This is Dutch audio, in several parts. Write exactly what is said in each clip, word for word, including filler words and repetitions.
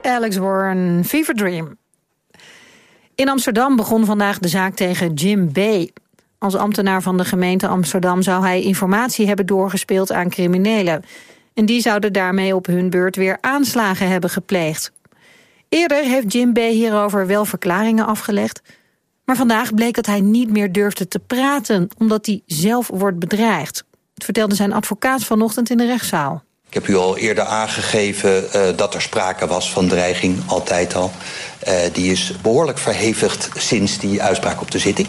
Alex Warren, Fever Dream. In Amsterdam begon vandaag de zaak tegen Jim B. Als ambtenaar van de gemeente Amsterdam zou hij informatie hebben doorgespeeld aan criminelen. En die zouden daarmee op hun beurt weer aanslagen hebben gepleegd. Eerder heeft Jim B. hierover wel verklaringen afgelegd. Maar vandaag bleek dat hij niet meer durfde te praten, omdat hij zelf wordt bedreigd. Dat vertelde zijn advocaat vanochtend in de rechtszaal. Ik heb u al eerder aangegeven uh, dat er sprake was van dreiging, altijd al. Uh, die is behoorlijk verhevigd sinds die uitspraak op de zitting.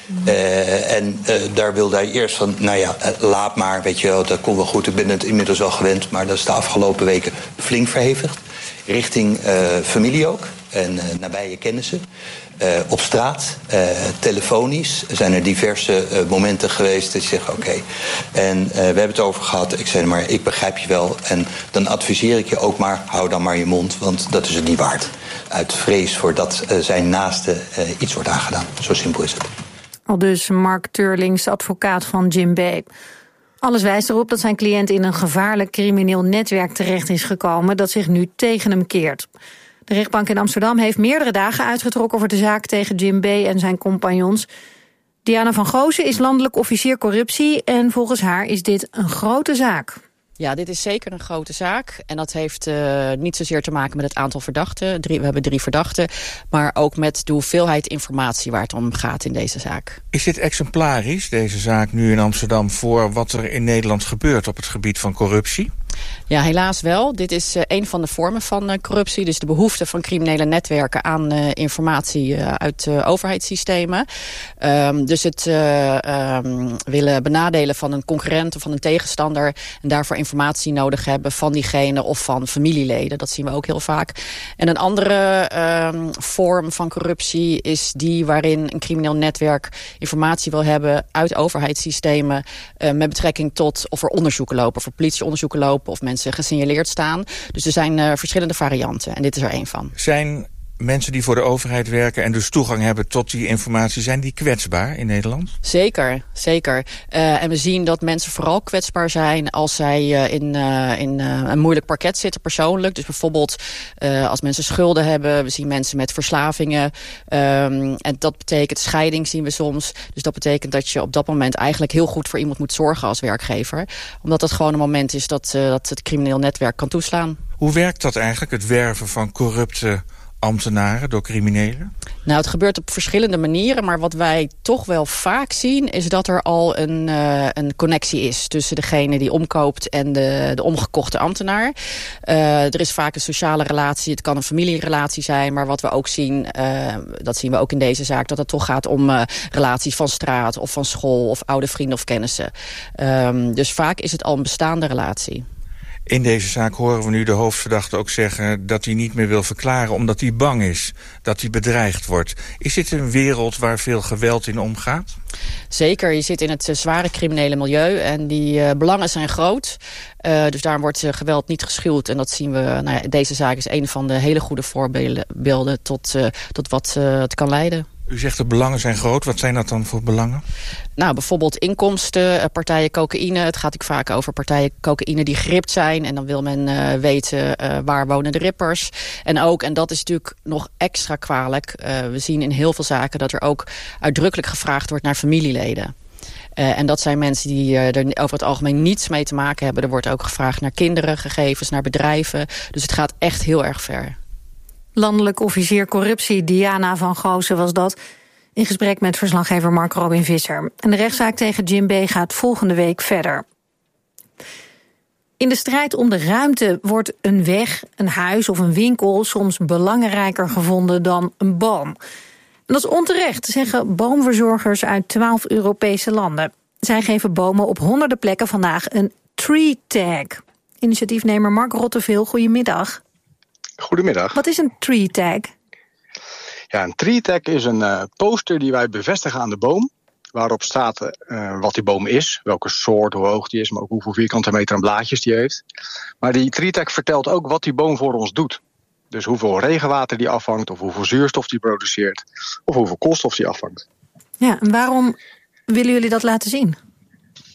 Uh, en uh, daar wilde hij eerst van, nou ja, uh, laat maar, weet je wel, dat komt wel goed. Ik ben het inmiddels wel gewend, maar dat is de afgelopen weken flink verhevigd. Richting uh, familie ook en uh, nabije kennissen. Uh, op straat, uh, telefonisch, zijn er diverse uh, momenten geweest dat je zegt, oké. Okay. En uh, we hebben het over gehad, ik zei maar, ik begrijp je wel. En dan adviseer ik je ook maar, hou dan maar je mond, want dat is het niet waard. Uit vrees voor dat uh, zijn naaste uh, iets wordt aangedaan. Zo simpel is het. Al dus Mark Teurlings, advocaat van Jim B. Alles wijst erop dat zijn cliënt in een gevaarlijk crimineel netwerk terecht is gekomen dat zich nu tegen hem keert. De rechtbank in Amsterdam heeft meerdere dagen uitgetrokken over de zaak tegen Jim B. en zijn compagnons. Diana van Goosen is landelijk officier corruptie en volgens haar is dit een grote zaak. Ja, dit is zeker een grote zaak. En dat heeft uh, niet zozeer te maken met het aantal verdachten. Drie, we hebben drie verdachten. Maar ook met de hoeveelheid informatie waar het om gaat in deze zaak. Is dit exemplarisch, deze zaak nu in Amsterdam, voor wat er in Nederland gebeurt op het gebied van corruptie? Ja, helaas wel. Dit is uh, een van de vormen van uh, corruptie. Dus de behoefte van criminele netwerken aan uh, informatie uh, uit uh, overheidssystemen. Um, dus het uh, um, willen benadelen van een concurrent of van een tegenstander en daarvoor informatie nodig hebben van diegene of van familieleden. Dat zien we ook heel vaak. En een andere um, vorm van corruptie is die waarin een crimineel netwerk informatie wil hebben uit overheidssystemen uh, met betrekking tot of er onderzoeken lopen, of er politieonderzoeken lopen of mensen gesignaleerd staan. Dus er zijn uh, verschillende varianten en dit is er één van. Zijn mensen die voor de overheid werken en dus toegang hebben tot die informatie, zijn die kwetsbaar in Nederland? Zeker, zeker. Uh, en we zien dat mensen vooral kwetsbaar zijn als zij uh, in, uh, in uh, een moeilijk parket zitten persoonlijk. Dus bijvoorbeeld uh, als mensen schulden hebben. We zien mensen met verslavingen. Um, en dat betekent, scheiding zien we soms. Dus dat betekent dat je op dat moment eigenlijk heel goed voor iemand moet zorgen als werkgever. Omdat dat gewoon een moment is dat, uh, dat het crimineel netwerk kan toeslaan. Hoe werkt dat eigenlijk, het werven van corrupte ambtenaren door criminelen? Nou, het gebeurt op verschillende manieren, maar wat wij toch wel vaak zien is dat er al een, uh, een connectie is tussen degene die omkoopt en de, de omgekochte ambtenaar. Uh, er is vaak een sociale relatie, het kan een familierelatie zijn, maar wat we ook zien, uh, dat zien we ook in deze zaak, dat het toch gaat om uh, relaties van straat of van school of oude vrienden of kennissen. Um, dus vaak is het al een bestaande relatie. In deze zaak horen we nu de hoofdverdachte ook zeggen dat hij niet meer wil verklaren omdat hij bang is, dat hij bedreigd wordt. Is dit een wereld waar veel geweld in omgaat? Zeker, je zit in het uh, zware criminele milieu en die uh, belangen zijn groot. Uh, dus daar wordt uh, geweld niet geschuwd. En dat zien we, nou ja, deze zaak is een van de hele goede voorbeelden tot, uh, tot wat uh, het kan leiden. U zegt de belangen zijn groot. Wat zijn dat dan voor belangen? Nou, bijvoorbeeld inkomsten, partijen cocaïne. Het gaat natuurlijk vaak over partijen cocaïne die geript zijn. En dan wil men uh, weten uh, waar wonen de rippers. En ook, en dat is natuurlijk nog extra kwalijk, Uh, we zien in heel veel zaken dat er ook uitdrukkelijk gevraagd wordt naar familieleden. Uh, en dat zijn mensen die uh, er over het algemeen niets mee te maken hebben. Er wordt ook gevraagd naar kinderen, gegevens, naar bedrijven. Dus het gaat echt heel erg ver. Landelijk officier corruptie Diana van Goosen was dat, in gesprek met verslaggever Mark Robin Visser. En de rechtszaak tegen Jim B. gaat volgende week verder. In de strijd om de ruimte wordt een weg, een huis of een winkel soms belangrijker gevonden dan een boom. En dat is onterecht, zeggen boomverzorgers uit twaalf Europese landen. Zij geven bomen op honderden plekken vandaag een tree tag. Initiatiefnemer Mark Rotteveel, goedemiddag. Goedemiddag. Wat is een tree tag? Ja, een tree tag is een uh, poster die wij bevestigen aan de boom. Waarop staat uh, wat die boom is, welke soort, hoe hoog die is, maar ook hoeveel vierkante meter aan blaadjes die heeft. Maar die tree tag vertelt ook wat die boom voor ons doet. Dus hoeveel regenwater die afvangt, of hoeveel zuurstof die produceert, of hoeveel koolstof die afvangt. Ja, en waarom willen jullie dat laten zien?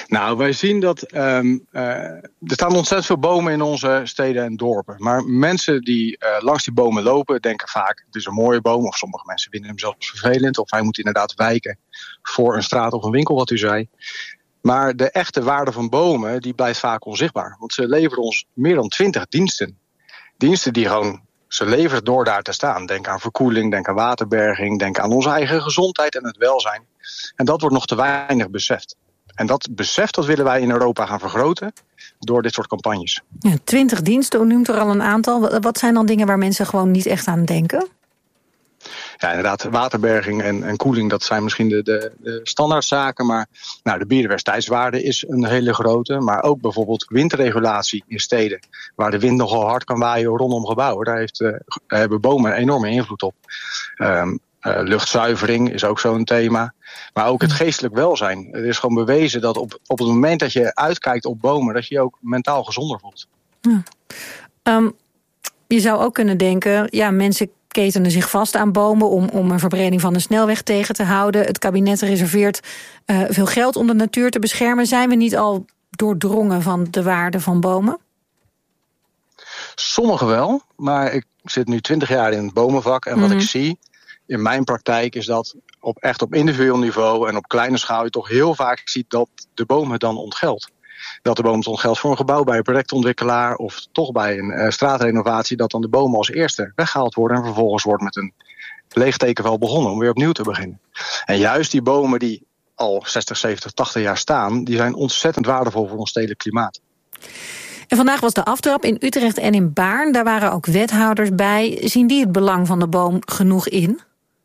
Nou, wij zien dat um, uh, er staan ontzettend veel bomen in onze steden en dorpen. Maar mensen die uh, langs die bomen lopen, denken vaak, het is een mooie boom. Of sommige mensen vinden hem zelfs vervelend. Of hij moet inderdaad wijken voor een straat of een winkel, wat u zei. Maar de echte waarde van bomen, die blijft vaak onzichtbaar. Want ze leveren ons meer dan twintig diensten. Diensten die gewoon, ze leveren door daar te staan. Denk aan verkoeling, denk aan waterberging, denk aan onze eigen gezondheid en het welzijn. En dat wordt nog te weinig beseft. En dat besef, dat willen wij in Europa gaan vergroten door dit soort campagnes. Ja, twintig diensten, u noemt er al een aantal. Wat zijn dan dingen waar mensen gewoon niet echt aan denken? Ja, inderdaad, waterberging en, en koeling, dat zijn misschien de, de, de standaardzaken. Maar nou, de biodiversiteitswaarde is een hele grote. Maar ook bijvoorbeeld windregulatie in steden, waar de wind nogal hard kan waaien rondom gebouwen. Daar heeft, uh, hebben bomen een enorme invloed op. Um, Uh, luchtzuivering is ook zo'n thema. Maar ook het geestelijk welzijn. Er is gewoon bewezen dat op, op het moment dat je uitkijkt op bomen, dat je je ook mentaal gezonder voelt. Ja. Um, je zou ook kunnen denken, ja, mensen ketenen zich vast aan bomen om, om een verbreding van de snelweg tegen te houden. Het kabinet reserveert uh, veel geld om de natuur te beschermen. Zijn we niet al doordrongen van de waarde van bomen? Sommigen wel, maar ik zit nu twintig jaar in het bomenvak en wat mm-hmm. ik zie in mijn praktijk is dat op echt op individueel niveau en op kleine schaal je toch heel vaak ziet dat de boom het dan ontgeldt. Dat de boom het ontgeldt voor een gebouw bij een projectontwikkelaar of toch bij een uh, straatrenovatie, dat dan de bomen als eerste weggehaald worden en vervolgens wordt met een leegteken wel begonnen om weer opnieuw te beginnen. En juist die bomen die al zestig, zeventig, tachtig jaar staan, die zijn ontzettend waardevol voor ons stedelijk klimaat. En vandaag was de aftrap in Utrecht en in Baarn. Daar waren ook wethouders bij. Zien die het belang van de boom genoeg in?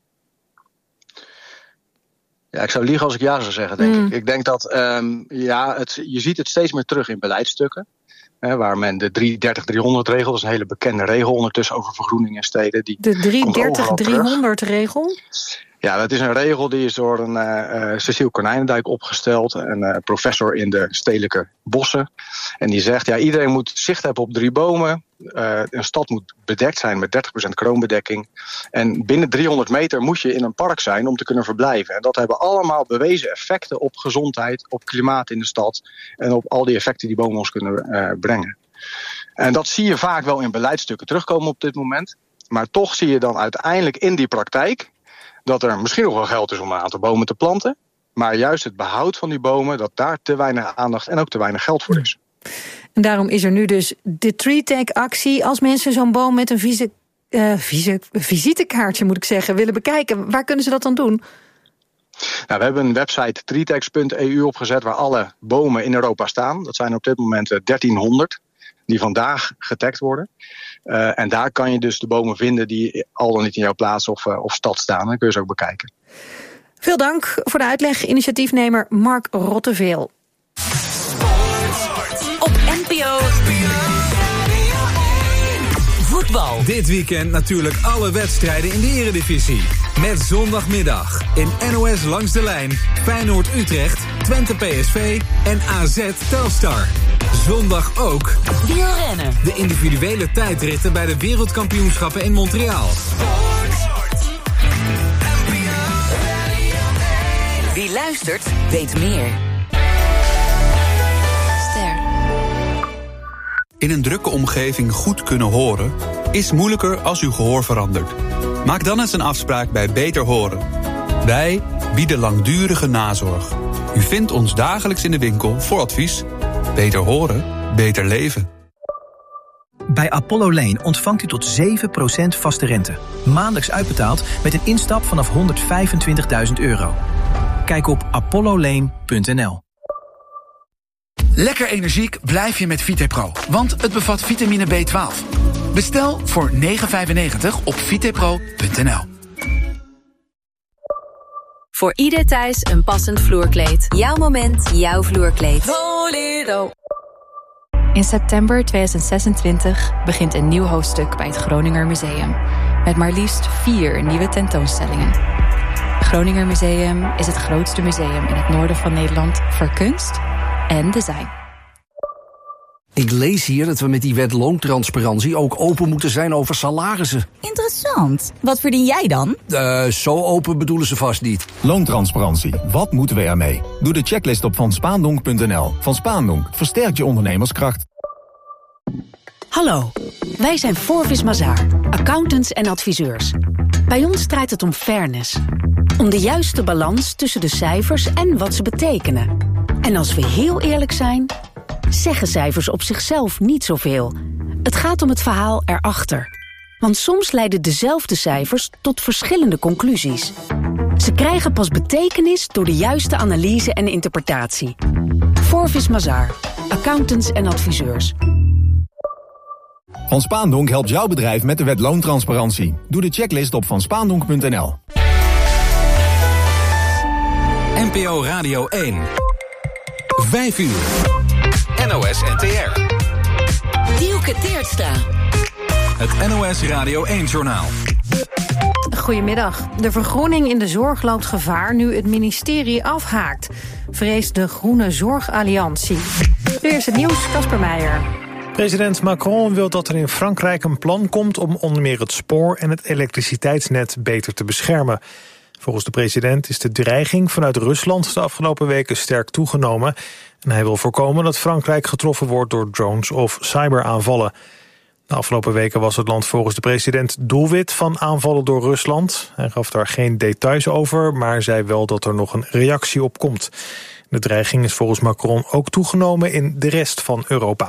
Ja, ik zou liegen als ik ja zou zeggen, denk mm. ik. Ik denk dat, um, ja, het, je ziet het steeds meer terug in beleidsstukken. Hè, waar men de drie dertig driehonderd regel, dat is een hele bekende regel ondertussen over vergroening in steden. Die de drie dertig driehonderd regel? Ja, dat is een regel die is door een uh, Cecile Konijnendijk opgesteld. Een uh, professor in de stedelijke bossen. En die zegt, ja, iedereen moet zicht hebben op drie bomen. Uh, een stad moet bedekt zijn met dertig procent kroonbedekking. En binnen driehonderd meter moet je in een park zijn om te kunnen verblijven. En dat hebben allemaal bewezen effecten op gezondheid, op klimaat in de stad. En op al die effecten die bomen ons kunnen uh, brengen. En dat zie je vaak wel in beleidsstukken terugkomen op dit moment. Maar toch zie je dan uiteindelijk in die praktijk dat er misschien nog wel geld is om een aantal bomen te planten. Maar juist het behoud van die bomen, dat daar te weinig aandacht en ook te weinig geld voor is. En daarom is er nu dus de Tree Tag actie. Als mensen zo'n boom met een vieze, uh, vieze, visitekaartje, moet ik zeggen, willen bekijken, waar kunnen ze dat dan doen? Nou, we hebben een website treetags punt e u opgezet waar alle bomen in Europa staan. Dat zijn op dit moment dertienhonderd die vandaag getagd worden. Uh, en daar kan je dus de bomen vinden die al dan niet in jouw plaats of, uh, of stad staan. Dan kun je ze ook bekijken. Veel dank voor de uitleg, initiatiefnemer Mark Rotteveel. Op N P O Voetbal. Dit weekend natuurlijk alle wedstrijden in de Eredivisie. Met zondagmiddag in N O S Langs de Lijn, Feyenoord-Utrecht, Twente P S V en A Z Telstar. Zondag ook wielrennen. De individuele tijdritten bij de wereldkampioenschappen in Montreal. Wie luistert, weet meer. Ster. In een drukke omgeving goed kunnen horen is moeilijker als uw gehoor verandert. Maak dan eens een afspraak bij Beter Horen. Wij bieden langdurige nazorg. U vindt ons dagelijks in de winkel voor advies. Beter horen, beter leven. Bij Apollo Lane ontvangt u tot zeven procent vaste rente. Maandelijks uitbetaald met een instap vanaf honderdvijfentwintigduizend euro. Kijk op apollo lane punt n l. Lekker energiek blijf je met Vitepro, want het bevat vitamine B twaalf. Bestel voor negen vijfennegentig op vitepro punt n l. Voor ieder thuis een passend vloerkleed. Jouw moment, jouw vloerkleed. Volero. In september tweeduizend zesentwintig begint een nieuw hoofdstuk bij het Groninger Museum. Met maar liefst vier nieuwe tentoonstellingen. Het Groninger Museum is het grootste museum in het noorden van Nederland voor kunst en design. Ik lees hier dat we met die wet loontransparantie ook open moeten zijn over salarissen. Interessant. Wat verdien jij dan? Uh, zo open bedoelen ze vast niet. Loontransparantie. Wat moeten we ermee? Doe de checklist op van spaandonk punt n l. Van Spaandonk versterkt je ondernemerskracht. Hallo, wij zijn Forvis Mazars, accountants en adviseurs. Bij ons draait het om fairness. Om de juiste balans tussen de cijfers en wat ze betekenen. En als we heel eerlijk zijn, zeggen cijfers op zichzelf niet zoveel. Het gaat om het verhaal erachter. Want soms leiden dezelfde cijfers tot verschillende conclusies. Ze krijgen pas betekenis door de juiste analyse en interpretatie. Forvis Mazars, accountants en adviseurs. Van Spaandonk helpt jouw bedrijf met de wet loontransparantie. Doe de checklist op van spaandonk punt n l. N P O Radio één. Vijf uur. N O S N T R. Dielke Teertstra. Het N O S Radio één-journaal. Goedemiddag. De vergroening in de zorg loopt gevaar nu het ministerie afhaakt, vreest de Groene Zorgalliantie. Nu is het nieuws, Casper Meijer. President Macron wil dat er in Frankrijk een plan komt om onder meer het spoor en het elektriciteitsnet beter te beschermen. Volgens de president is de dreiging vanuit Rusland de afgelopen weken sterk toegenomen. En hij wil voorkomen dat Frankrijk getroffen wordt door drones of cyberaanvallen. De afgelopen weken was het land volgens de president doelwit van aanvallen door Rusland. Hij gaf daar geen details over, maar zei wel dat er nog een reactie op komt. De dreiging is volgens Macron ook toegenomen in de rest van Europa.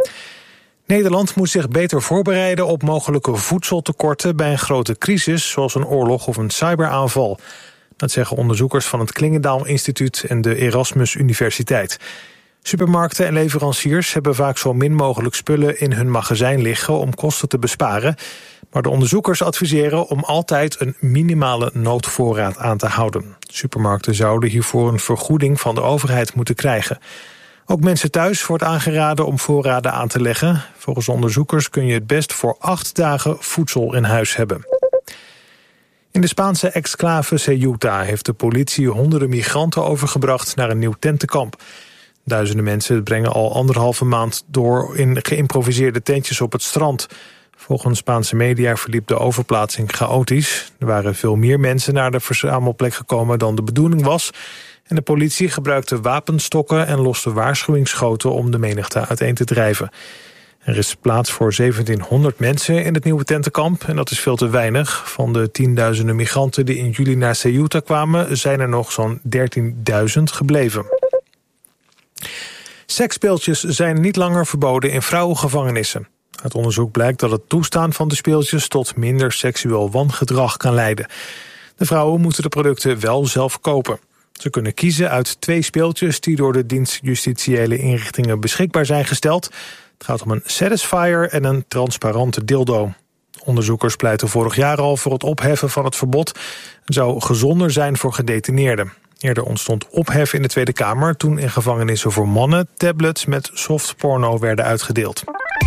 Nederland moet zich beter voorbereiden op mogelijke voedseltekorten bij een grote crisis, zoals een oorlog of een cyberaanval. Dat zeggen onderzoekers van het Klingendaal Instituut en de Erasmus Universiteit. Supermarkten en leveranciers hebben vaak zo min mogelijk spullen in hun magazijn liggen om kosten te besparen. Maar de onderzoekers adviseren om altijd een minimale noodvoorraad aan te houden. Supermarkten zouden hiervoor een vergoeding van de overheid moeten krijgen. Ook mensen thuis wordt aangeraden om voorraden aan te leggen. Volgens onderzoekers kun je het best voor acht dagen voedsel in huis hebben. In de Spaanse exclave Ceuta heeft de politie honderden migranten overgebracht naar een nieuw tentenkamp. Duizenden mensen brengen al anderhalve maand door in geïmproviseerde tentjes op het strand. Volgens Spaanse media verliep de overplaatsing chaotisch. Er waren veel meer mensen naar de verzamelplek gekomen dan de bedoeling was. En de politie gebruikte wapenstokken en loste waarschuwingsschoten om de menigte uiteen te drijven. Er is plaats voor zeventienhonderd mensen in het nieuwe tentenkamp en dat is veel te weinig. Van de tienduizenden migranten die in juli naar Ceuta kwamen zijn er nog zo'n dertienduizend gebleven. Seksspeeltjes zijn niet langer verboden in vrouwengevangenissen. Uit onderzoek blijkt dat het toestaan van de speeltjes tot minder seksueel wangedrag kan leiden. De vrouwen moeten de producten wel zelf kopen. Ze kunnen kiezen uit twee speeltjes die door de dienst justitiële inrichtingen beschikbaar zijn gesteld. Het gaat om een Satisfyer en een transparante dildo. Onderzoekers pleiten vorig jaar al voor het opheffen van het verbod. Het zou gezonder zijn voor gedetineerden. Eerder ontstond ophef in de Tweede Kamer toen in gevangenissen voor mannen tablets met softporno werden uitgedeeld.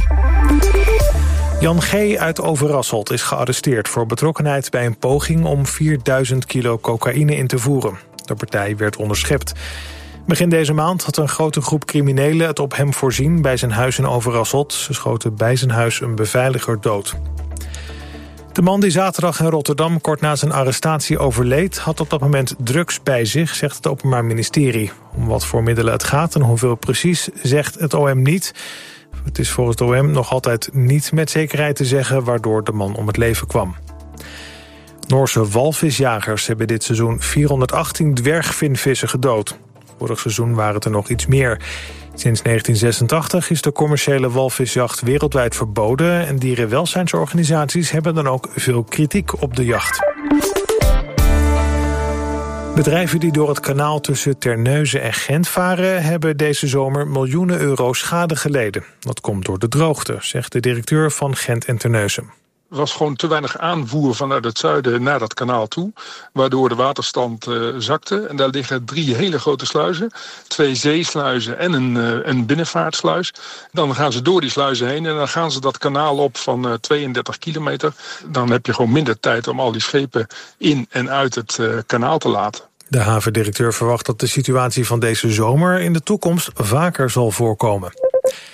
Jan G. uit Overasselt is gearresteerd voor betrokkenheid bij een poging om vierduizend kilo cocaïne in te voeren. De partij werd onderschept. Begin deze maand had een grote groep criminelen het op hem voorzien bij zijn huis in Overasselt. Ze schoten bij zijn huis een beveiliger dood. De man die zaterdag in Rotterdam kort na zijn arrestatie overleed, had op dat moment drugs bij zich, zegt het Openbaar Ministerie. Om wat voor middelen het gaat en hoeveel precies, zegt het O M niet. Het is volgens het O M nog altijd niet met zekerheid te zeggen waardoor de man om het leven kwam. Noorse walvisjagers hebben dit seizoen vierhonderdachttien dwergvinvissen gedood. Vorig seizoen waren het er nog iets meer. Sinds negentien zesentachtig is de commerciële walvisjacht wereldwijd verboden en dierenwelzijnsorganisaties hebben dan ook veel kritiek op de jacht. Bedrijven die door het kanaal tussen Terneuzen en Gent varen hebben deze zomer miljoenen euro schade geleden. Dat komt door de droogte, zegt de directeur van Gent en Terneuzen. Er was gewoon te weinig aanvoer vanuit het zuiden naar dat kanaal toe, waardoor de waterstand uh, zakte. En daar liggen drie hele grote sluizen, twee zeesluizen en een, uh, een binnenvaartsluis. Dan gaan ze door die sluizen heen en dan gaan ze dat kanaal op van uh, tweeëndertig kilometer. Dan heb je gewoon minder tijd om al die schepen in en uit het uh, kanaal te laten. De havendirecteur verwacht dat de situatie van deze zomer in de toekomst vaker zal voorkomen.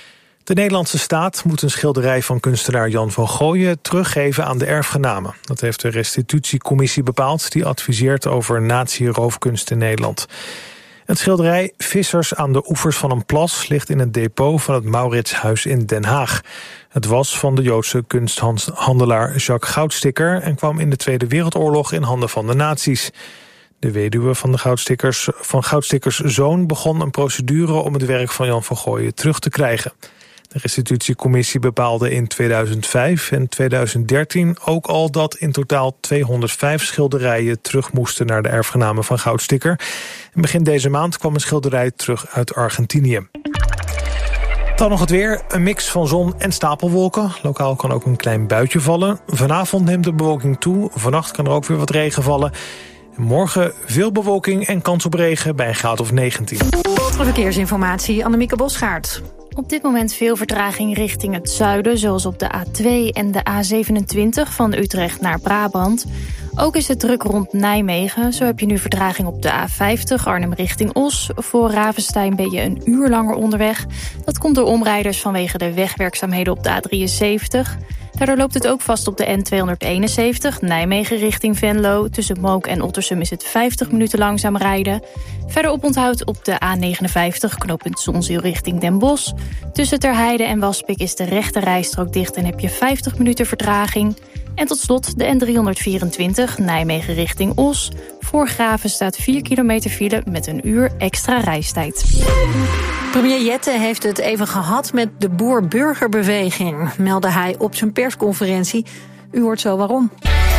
De Nederlandse staat moet een schilderij van kunstenaar Jan van Gooien teruggeven aan de erfgenamen. Dat heeft de restitutiecommissie bepaald, die adviseert over nazi-roofkunst in Nederland. Het schilderij Vissers aan de oevers van een plas ligt in het depot van het Mauritshuis in Den Haag. Het was van de Joodse kunsthandelaar Jacques Goudsticker en kwam in de Tweede Wereldoorlog in handen van de nazi's. De weduwe van de Goudstickers, van Goudstickers zoon begon een procedure om het werk van Jan van Gooien terug te krijgen. De restitutiecommissie bepaalde in tweeduizend vijf en tweeduizend dertien ook al dat in totaal tweehonderdvijf schilderijen terug moesten naar de erfgenamen van Goudsticker. En begin deze maand kwam een schilderij terug uit Argentinië. Dan nog het weer. Een mix van zon en stapelwolken. Lokaal kan ook een klein buitje vallen. Vanavond neemt de bewolking toe. Vannacht kan er ook weer wat regen vallen. Morgen veel bewolking en kans op regen bij een graad of negentien. Verkeersinformatie, Annemieke Bosgaard. Op dit moment veel vertraging richting het zuiden, zoals op de A twee en de A zevenentwintig van Utrecht naar Brabant. Ook is het druk rond Nijmegen. Zo heb je nu vertraging op de A vijftig Arnhem richting Os. Voor Ravenstein ben je een uur langer onderweg. Dat komt door omrijders vanwege de wegwerkzaamheden op de A drieënzeventig. Daardoor loopt het ook vast op de N tweehonderdeenenzeventig, Nijmegen richting Venlo. Tussen Mook en Ottersum is het vijftig minuten langzaam rijden. Verder oponthoud op de A negenenvijftig, knooppunt Zonzeel richting Den Bosch. Tussen Terheide en Waspik is de rechte rijstrook dicht en heb je vijftig minuten vertraging. En tot slot de N driehonderdvierentwintig, Nijmegen richting Os. Voor Graven staat vier kilometer file met een uur extra reistijd. Premier Jette heeft het even gehad met de boer-burgerbeweging, meldde hij op zijn persconferentie. U hoort zo waarom.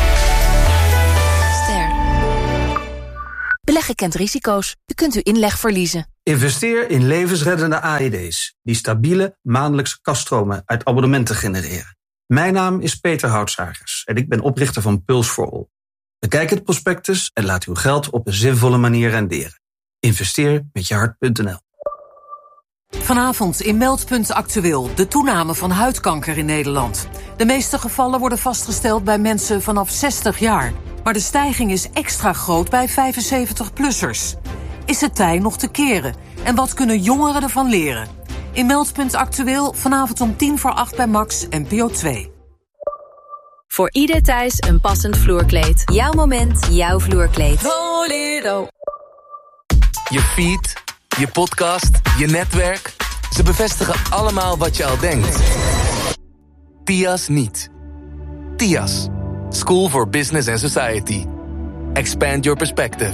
Ster. Beleggen kent risico's. U kunt uw inleg verliezen. Investeer in levensreddende A E D's die stabiele maandelijkse kaststromen uit abonnementen genereren. Mijn naam is Peter Houtsagers en ik ben oprichter van Pulse for All. Bekijk het prospectus en laat uw geld op een zinvolle manier renderen. Investeer met je hart punt n l. Vanavond in Meldpunt Actueel de toename van huidkanker in Nederland. De meeste gevallen worden vastgesteld bij mensen vanaf zestig jaar. Maar de stijging is extra groot bij vijfenzeventig-plussers. Is het tij nog te keren? En wat kunnen jongeren ervan leren? In Meldpunt Actueel vanavond om tien voor acht bij Max N P O twee. Voor ieder thuis een passend vloerkleed. Jouw moment, jouw vloerkleed. Volero. Je feed, je podcast, je netwerk. Ze bevestigen allemaal wat je al denkt. T I A S niet. T I A S. School for Business and Society. Expand your perspective.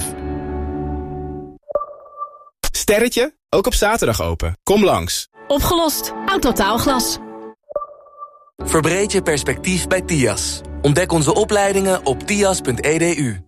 Sterretje, ook op zaterdag open. Kom langs. Opgelost. Autotaalglas. Verbreed je perspectief bij T I A S. Ontdek onze opleidingen op t i a s punt e d u.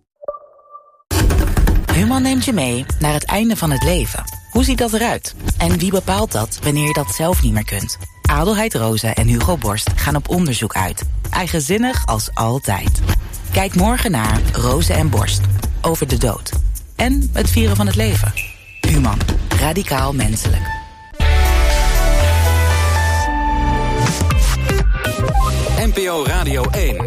Human neemt je mee naar het einde van het leven. Hoe ziet dat eruit? En wie bepaalt dat wanneer je dat zelf niet meer kunt? Adelheid Rosa en Hugo Borst gaan op onderzoek uit. Eigenzinnig als altijd. Kijk morgen naar Rosa en Borst. Over de dood. En het vieren van het leven. Human. Radicaal menselijk. N P O Radio één.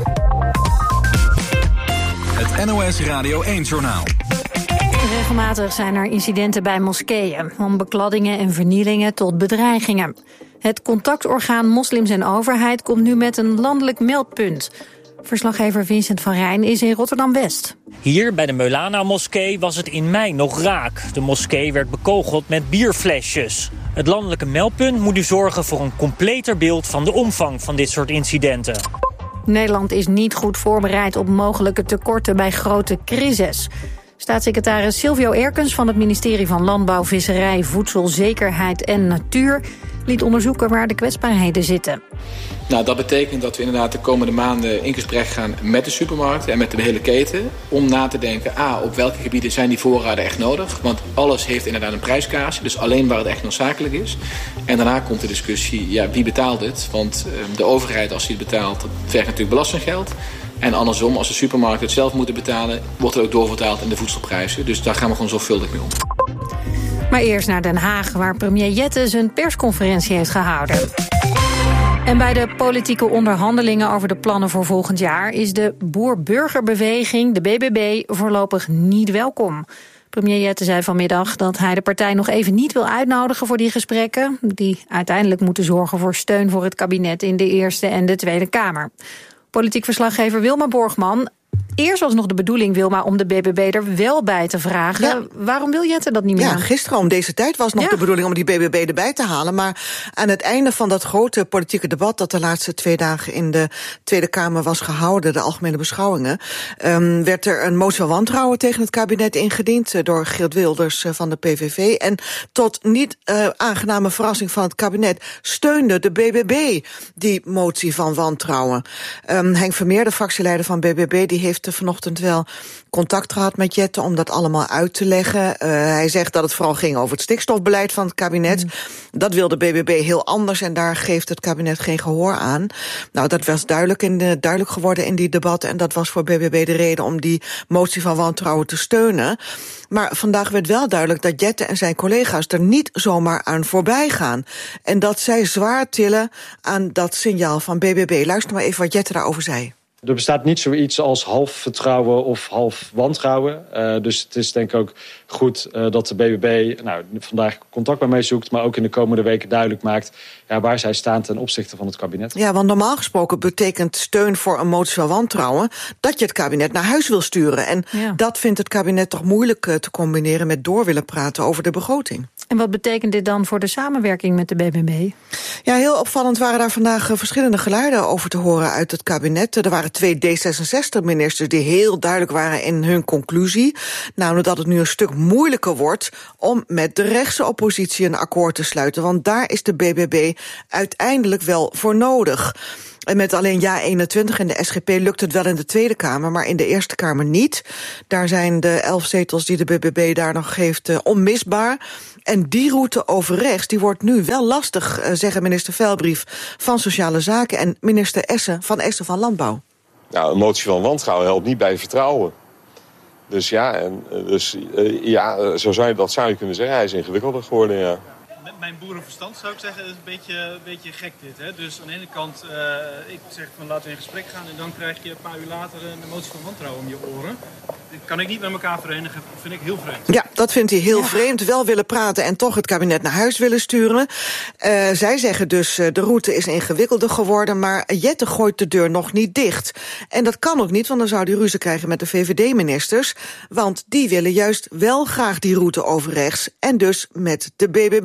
Het N O S Radio één-journaal. Regelmatig zijn er incidenten bij moskeeën, van bekladdingen en vernielingen tot bedreigingen. Het contactorgaan Moslims en Overheid komt nu met een landelijk meldpunt. Verslaggever Vincent van Rijn is in Rotterdam-West. Hier bij de Meulana-moskee was het in mei nog raak. De moskee werd bekogeld met bierflesjes. Het landelijke meldpunt moet nu zorgen voor een completer beeld van de omvang van dit soort incidenten. Nederland is niet goed voorbereid op mogelijke tekorten bij grote crises. Staatssecretaris Silvio Erkens van het ministerie van Landbouw, Visserij, Voedselzekerheid en Natuur liet onderzoeken waar de kwetsbaarheden zitten. Nou, dat betekent dat we inderdaad de komende maanden in gesprek gaan met de supermarkten en met de hele keten. Om na te denken, a, op welke gebieden zijn die voorraden echt nodig? Want alles heeft inderdaad een prijskaartje, dus alleen waar het echt noodzakelijk is. En daarna komt de discussie, ja, wie betaalt het? Want uh, de overheid, als die het betaalt, dat vergt natuurlijk belastinggeld. En andersom, als de supermarkten het zelf moeten betalen, wordt er ook doorvertaald in de voedselprijzen. Dus daar gaan we gewoon zorgvuldig mee om. Maar eerst naar Den Haag, waar premier Jette zijn persconferentie heeft gehouden. En bij de politieke onderhandelingen over de plannen voor volgend jaar is de boer-burgerbeweging, de B B B, voorlopig niet welkom. Premier Jette zei vanmiddag dat hij de partij nog even niet wil uitnodigen voor die gesprekken, die uiteindelijk moeten zorgen voor steun voor het kabinet in de Eerste en de Tweede Kamer. Politiek verslaggever Wilma Borgman. Eerst was nog de bedoeling, Wilma, om de B B B er wel bij te vragen. Ja. Waarom wil Jette dat niet meer? Ja, gisteren om deze tijd was nog ja. de bedoeling om die B B B erbij te halen. Maar aan het einde van dat grote politieke debat dat de laatste twee dagen in de Tweede Kamer was gehouden, de algemene beschouwingen, um, werd er een motie van wantrouwen tegen het kabinet ingediend door Geert Wilders van de P V V. En tot niet uh, aangename verrassing van het kabinet steunde de B B B die motie van wantrouwen. Um, Henk Vermeer, de fractieleider van B B B, die heeft vanochtend wel contact gehad met Jette om dat allemaal uit te leggen. Uh, hij zegt dat het vooral ging over het stikstofbeleid van het kabinet. Mm. Dat wil de B B B heel anders en daar geeft het kabinet geen gehoor aan. Nou, dat was duidelijk, in de, duidelijk geworden in die debatten en dat was voor B B B de reden om die motie van wantrouwen te steunen. Maar vandaag werd wel duidelijk dat Jette en zijn collega's er niet zomaar aan voorbij gaan. En dat zij zwaar tillen aan dat signaal van B B B. Luister maar even wat Jette daarover zei. Er bestaat niet zoiets als half vertrouwen of half wantrouwen. Uh, dus het is denk ik ook goed uh, dat de B B B nou, vandaag contact bij mij zoekt, maar ook in de komende weken duidelijk maakt ja, waar zij staan ten opzichte van het kabinet. Ja, want normaal gesproken betekent steun voor een motie van wantrouwen dat je het kabinet naar huis wil sturen. En ja. dat vindt het kabinet toch moeilijk uh, te combineren met door willen praten over de begroting. En wat betekent dit dan voor de samenwerking met de B B B? Ja, heel opvallend waren daar vandaag uh, verschillende geluiden over te horen uit het kabinet. Er waren twee D zesenzestig-ministers die heel duidelijk waren in hun conclusie. Namelijk dat het nu een stuk moeilijker wordt om met de rechtse oppositie een akkoord te sluiten. Want daar is de B B B uiteindelijk wel voor nodig. En met alleen Ja eenentwintig en de S G P lukt het wel in de Tweede Kamer, maar in de Eerste Kamer niet. Daar zijn de elf zetels die de B B B daar nog geeft uh, onmisbaar. En die route over rechts die wordt nu wel lastig, uh, zeggen minister Velbrief van Sociale Zaken en minister Essen van Essen van Landbouw. Nou, een motie van wantrouwen helpt niet bij vertrouwen. Dus ja, en, dus, uh, ja zo zou je, dat zou je kunnen zeggen. Hij is ingewikkelder geworden, ja. Met mijn boerenverstand zou ik zeggen, is een beetje, een beetje gek dit. Hè? Dus aan de ene kant, uh, ik zeg van laten we in gesprek gaan en dan krijg je een paar uur later een motie van wantrouwen om je oren. Dat kan ik niet met elkaar verenigen, vind ik heel vreemd. Ja, dat vindt hij heel ja. vreemd. Wel willen praten en toch het kabinet naar huis willen sturen. Uh, zij zeggen dus, uh, de route is ingewikkelder geworden, maar Jette gooit de deur nog niet dicht. En dat kan ook niet, want dan zou hij ruzie krijgen met de V V D-ministers. Want die willen juist wel graag die route over rechts en dus met de B B B.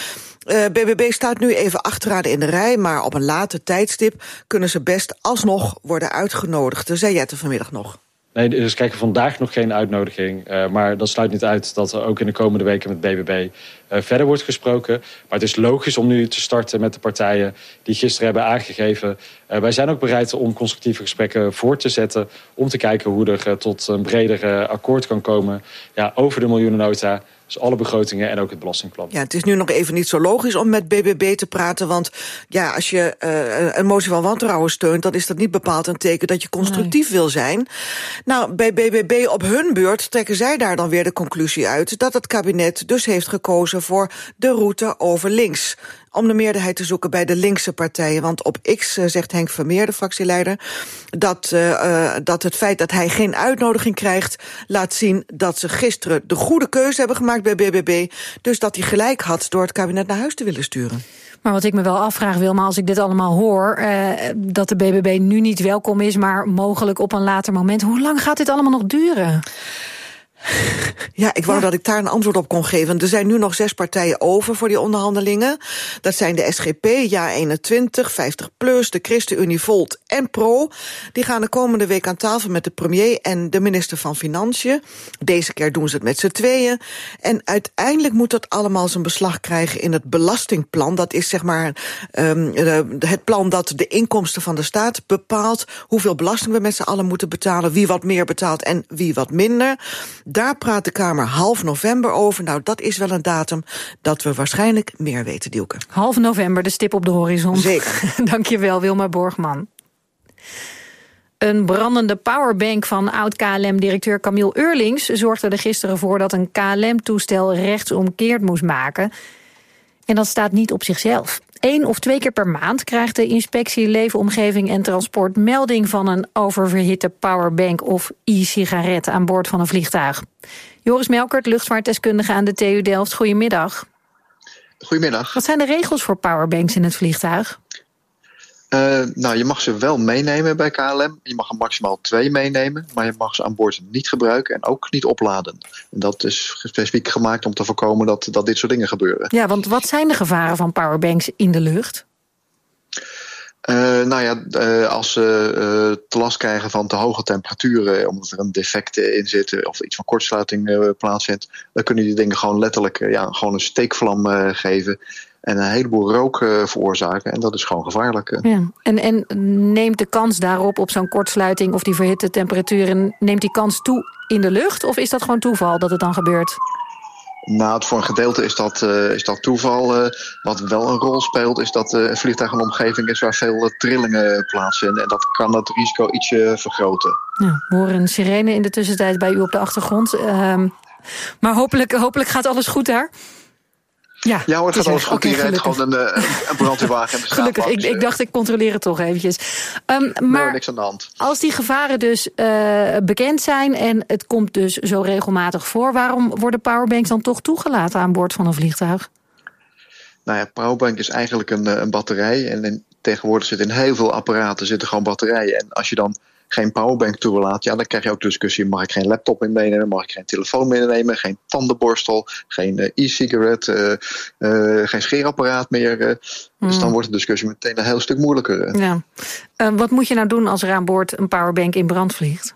Uh, B B B staat nu even achteraan in de rij, maar op een later tijdstip kunnen ze best alsnog worden uitgenodigd. Dat zei Jette vanmiddag nog. Nee, dus kijk, vandaag nog geen uitnodiging. Uh, maar dat sluit niet uit dat er ook in de komende weken met B B B uh, verder wordt gesproken. Maar het is logisch om nu te starten met de partijen die gisteren hebben aangegeven. Uh, wij zijn ook bereid om constructieve gesprekken voort te zetten. Om te kijken hoe er uh, tot een breder uh, akkoord kan komen ja, over de miljoenennota. Dus alle begrotingen en ook het belastingplan. Ja, het is nu nog even niet zo logisch om met B B B te praten. Want ja, als je uh, een motie van wantrouwen steunt, dan is dat niet bepaald een teken dat je constructief nee. wil zijn. Nou, bij B B B op hun beurt trekken zij daar dan weer de conclusie uit dat het kabinet dus heeft gekozen voor de route over links. Om de meerderheid te zoeken bij de linkse partijen. Want op X uh, zegt Henk Vermeer, de fractieleider, dat, uh, uh, dat het feit dat hij geen uitnodiging krijgt laat zien dat ze gisteren de goede keuze hebben gemaakt bij B B B. Dus dat hij gelijk had door het kabinet naar huis te willen sturen. Maar wat ik me wel afvraag, Wilma, als ik dit allemaal hoor, uh, dat de B B B nu niet welkom is, maar mogelijk op een later moment. Hoe lang gaat dit allemaal nog duren? Ja, ik wou ja. dat ik daar een antwoord op kon geven. Er zijn nu nog zes partijen over voor die onderhandelingen. Dat zijn de S G P, Ja eenentwintig, vijftig plus, de ChristenUnie, Volt en Pro. Die gaan de komende week aan tafel met de premier en de minister van Financiën. Deze keer doen ze het met z'n tweeën. En uiteindelijk moet dat allemaal zijn beslag krijgen in het belastingplan. Dat is zeg maar um, het plan dat de inkomsten van de staat bepaalt hoeveel belasting we met z'n allen moeten betalen, wie wat meer betaalt en wie wat minder. Daar praat de Kamer half november over. Nou, dat is wel een datum dat we waarschijnlijk meer weten, Dielke. Half november, de stip op de horizon. Zeker. Dank je wel, Wilma Borgman. Een brandende powerbank van oud-K L M-directeur Camille Eurlings zorgde er gisteren voor dat een K L M-toestel rechtsomkeerd moest maken. En dat staat niet op zichzelf. Eén of twee keer per maand krijgt de inspectie Leefomgeving en Transport melding van een oververhitte powerbank of e-sigaret aan boord van een vliegtuig. Joris Melkert, luchtvaartdeskundige aan de T U Delft. Goedemiddag. Goedemiddag. Wat zijn de regels voor powerbanks in het vliegtuig? Uh, nou, je mag ze wel meenemen bij K L M. Je mag er maximaal twee meenemen, maar je mag ze aan boord niet gebruiken en ook niet opladen. En dat is specifiek gemaakt om te voorkomen dat, dat dit soort dingen gebeuren. Ja, want wat zijn de gevaren van powerbanks in de lucht? Uh, nou ja, uh, als ze uh, te last krijgen van te hoge temperaturen, omdat er een defect in zit of iets van kortsluiting uh, plaatsvindt, dan kunnen die dingen gewoon letterlijk uh, ja, gewoon een steekvlam uh, geven en een heleboel rook uh, veroorzaken. En dat is gewoon gevaarlijk. Uh. Ja. En, en neemt de kans daarop, op zo'n kortsluiting of die verhitte temperaturen, neemt die kans toe in de lucht? Of is dat gewoon toeval dat het dan gebeurt? Nou, voor een gedeelte is dat, uh, is dat toeval. Uh, wat wel een rol speelt, is dat uh, een vliegtuig een omgeving is waar veel uh, trillingen plaatsvinden. En dat kan het risico ietsje vergroten. Ja, we horen een sirene in de tussentijd bij u op de achtergrond. Uh, maar hopelijk, hopelijk gaat alles goed daar. Ja, ja hoor, het gaat alles goed. Okay, die rijdt gewoon een, een brandweerwagen en de gelukkig, ik, ik dacht ik controleer het toch eventjes. Um, maar nee, niks aan de hand. Als die gevaren dus uh, bekend zijn en het komt dus zo regelmatig voor, waarom worden powerbanks dan toch toegelaten aan boord van een vliegtuig? Nou ja, powerbank is eigenlijk een, een batterij. En in, tegenwoordig zitten in heel veel apparaten zitten gewoon batterijen. En als je dan geen powerbank toelaat, ja, dan krijg je ook discussie. Mag ik geen laptop in meenemen? Mag ik geen telefoon meenemen? Geen tandenborstel? Geen uh, e-cigarette? Uh, uh, geen scheerapparaat meer? Uh, mm. Dus dan wordt de discussie meteen een heel stuk moeilijker. Uh. Ja. Uh, wat moet je nou doen als er aan boord een powerbank in brand vliegt?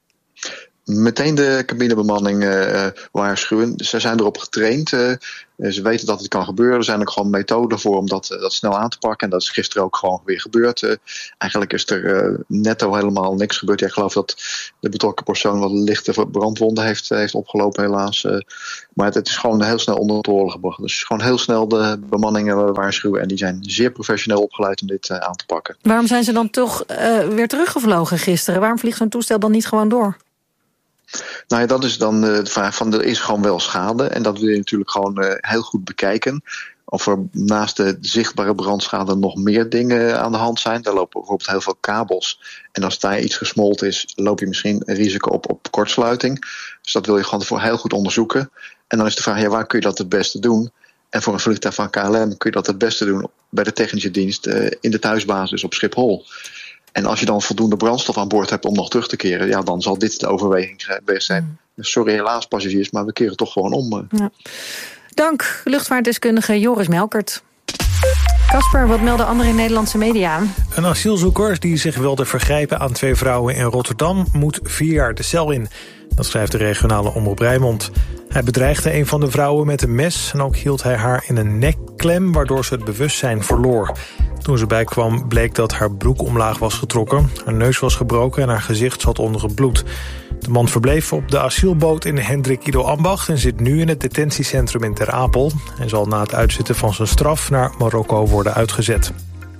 Meteen de cabinebemanning uh, waarschuwen. Ze zijn erop getraind. Uh, ze weten dat het kan gebeuren. Er zijn ook gewoon methoden voor om dat, uh, dat snel aan te pakken. En dat is gisteren ook gewoon weer gebeurd. Uh, eigenlijk is er uh, netto helemaal niks gebeurd. Ja, ik geloof dat de betrokken persoon wat lichte brandwonden heeft, heeft opgelopen helaas. Uh, maar het, het is gewoon heel snel onder controle gebracht. Dus gewoon heel snel de bemanningen waarschuwen. En die zijn zeer professioneel opgeleid om dit uh, aan te pakken. Waarom zijn ze dan toch uh, weer teruggevlogen gisteren? Waarom vliegt zo'n toestel dan niet gewoon door? Nou ja, dat is dan de vraag van, er is gewoon wel schade. En dat wil je natuurlijk gewoon uh, heel goed bekijken. Of er naast de zichtbare brandschade nog meer dingen aan de hand zijn. Daar lopen bijvoorbeeld heel veel kabels. En als daar iets gesmolten is, loop je misschien een risico op, op kortsluiting. Dus dat wil je gewoon voor heel goed onderzoeken. En dan is de vraag, ja, waar kun je dat het beste doen? En voor een vliegtuig van K L M kun je dat het beste doen bij de technische dienst uh, in de thuisbasis op Schiphol. En als je dan voldoende brandstof aan boord hebt om nog terug te keren, ja, dan zal dit de overweging geweest zijn. Mm. Sorry helaas passagiers, maar we keren toch gewoon om. Ja. Dank, luchtvaartdeskundige Joris Melkert. Casper, wat melden andere Nederlandse media? Een asielzoeker die zich wilde vergrijpen aan twee vrouwen in Rotterdam moet vier jaar de cel in. Dat schrijft de regionale omroep Rijnmond. Hij bedreigde een van de vrouwen met een mes en ook hield hij haar in een nekklem, waardoor ze het bewustzijn verloor. Toen ze bijkwam bleek dat haar broek omlaag was getrokken, haar neus was gebroken en haar gezicht zat onder het bloed. De man verbleef op de asielboot in Hendrik Ido Ambacht en zit nu in het detentiecentrum in Ter Apel. Hij zal na het uitzitten van zijn straf naar Marokko worden uitgezet.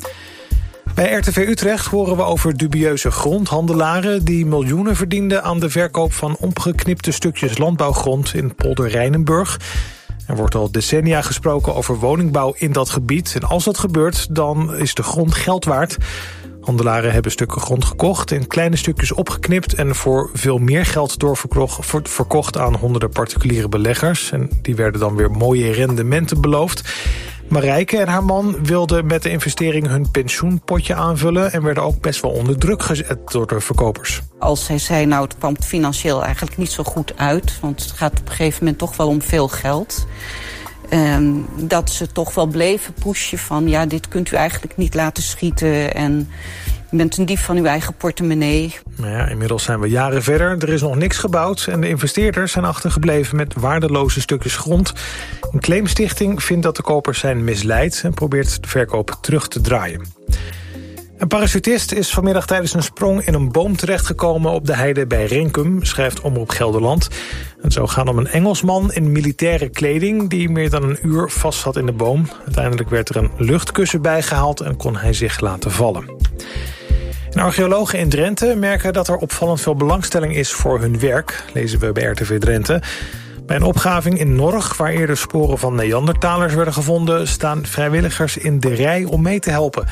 Bij R T V Utrecht horen we over dubieuze grondhandelaren die miljoenen verdienden aan de verkoop van opgeknipte stukjes landbouwgrond in Polder Rijnenburg. Er wordt al decennia gesproken over woningbouw in dat gebied. En als dat gebeurt, dan is de grond geld waard. Handelaren hebben stukken grond gekocht, in kleine stukjes opgeknipt en voor veel meer geld doorverkocht aan honderden particuliere beleggers. En die werden dan weer mooie rendementen beloofd. Marijke en haar man wilden met de investering hun pensioenpotje aanvullen en werden ook best wel onder druk gezet door de verkopers. Als zij zei, nou, het kwam financieel eigenlijk niet zo goed uit, want het gaat op een gegeven moment toch wel om veel geld. Um, dat ze toch wel bleven pushen van, ja, dit kunt u eigenlijk niet laten schieten en u bent een dief van uw eigen portemonnee. Nou ja, inmiddels zijn we jaren verder, er is nog niks gebouwd en de investeerders zijn achtergebleven met waardeloze stukjes grond. Een claimstichting vindt dat de kopers zijn misleid en probeert de verkoop terug te draaien. Een parachutist is vanmiddag tijdens een sprong in een boom terechtgekomen op de heide bij Renkum, schrijft Omroep Gelderland. Het zou gaan om een Engelsman in militaire kleding die meer dan een uur vast zat in de boom. Uiteindelijk werd er een luchtkussen bijgehaald en kon hij zich laten vallen. En archeologen in Drenthe merken dat er opvallend veel belangstelling is voor hun werk, lezen we bij R T V Drenthe. Bij een opgraving in Norg, waar eerder sporen van Neandertalers werden gevonden, staan vrijwilligers in de rij om mee te helpen.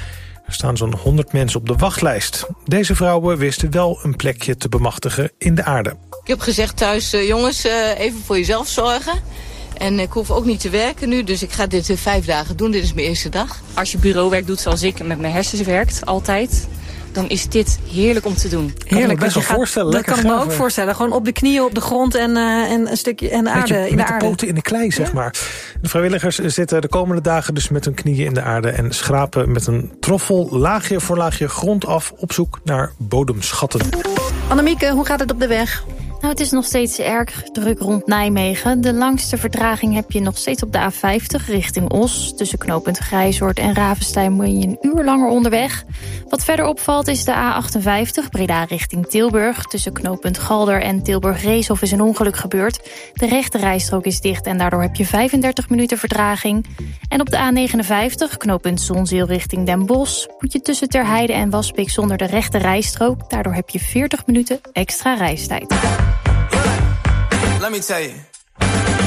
Er staan zo'n honderd mensen op de wachtlijst. Deze vrouwen wisten wel een plekje te bemachtigen in de aarde. Ik heb gezegd thuis, uh, jongens, uh, even voor jezelf zorgen. En ik hoef ook niet te werken nu, dus ik ga dit uh, vijf dagen doen. Dit is mijn eerste dag. Als je bureauwerk doet zoals ik met mijn hersens werkt, altijd, dan is dit heerlijk om te doen. Heerlijk, best wel voorstellen. Dat kan ik me ook voorstellen. Gewoon op de knieën, op de grond en, uh, en een stukje en de aarde. Beetje, in met de, de aarde. poten in de klei, zeg ja. maar. De vrijwilligers zitten de komende dagen dus met hun knieën in de aarde en schrapen met een troffel laagje voor laagje grond af op zoek naar bodemschatten. Annemieke, hoe gaat het op de weg? Nou, het is nog steeds erg druk rond Nijmegen. De langste vertraging heb je nog steeds op de A vijftig richting Os. Tussen knooppunt Grijzoord en Ravenstein ben je een uur langer onderweg. Wat verder opvalt is de A achtenvijftig, Breda richting Tilburg. Tussen knooppunt Galder en Tilburg-Reeshof is een ongeluk gebeurd. De rechte rijstrook is dicht en daardoor heb je vijfendertig minuten vertraging. En op de A negenenvijftig, knooppunt Zonzeel richting Den Bosch, moet je tussen Terheide en Waspik zonder de rechte rijstrook. Daardoor heb je veertig minuten extra reistijd. Let me tell you.